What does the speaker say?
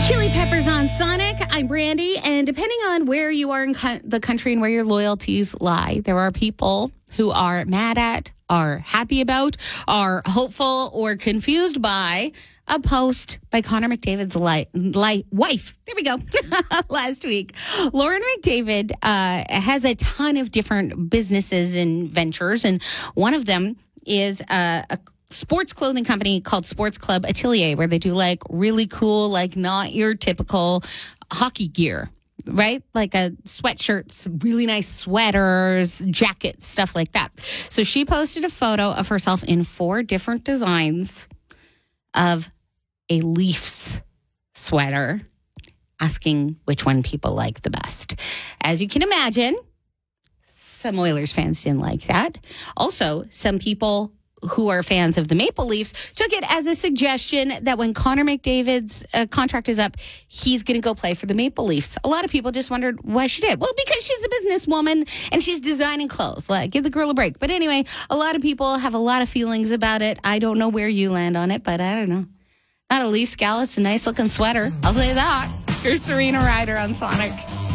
Chili Peppers on Sonic. I'm Brandy, and depending on where you are in the country and where your loyalties lie, there are people who are mad at, are happy about, are hopeful, or confused by a post by Connor McDavid's wife. There we go. Last week. Lauren McDavid has a ton of different businesses and ventures, and one of them is a sports clothing company called Sports Club Atelier, where they do like really cool, like not your typical hockey gear, right? Like sweatshirts, really nice sweaters, jackets, stuff like that. So she posted a photo of herself in 4 different designs of a Leafs sweater, asking which one people like the best. As you can imagine, some Oilers fans didn't like that. Also, some people who are fans of the Maple Leafs took it as a suggestion that when Connor McDavid's contract is up, he's going to go play for the Maple Leafs. A lot of people just wondered why she did. Well, because she's a businesswoman and she's designing clothes. Like, give the girl a break. But anyway, a lot of people have a lot of feelings about it. I don't know where you land on it, but I don't know. Not a Leafs gal. It's a nice looking sweater. I'll say that. Here's Serena Ryder on Sonic.